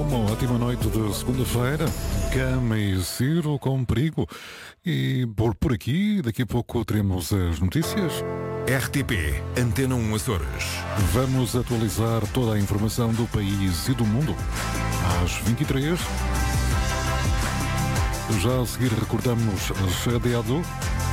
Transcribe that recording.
Uma ótima noite de segunda-feira. Cama e Ciro com perigo. E por aqui, daqui a pouco teremos as notícias. RTP Antena 1 Açores. Vamos atualizar toda a informação do país e do mundo. Às 23. Já a seguir recordamos Chadeado.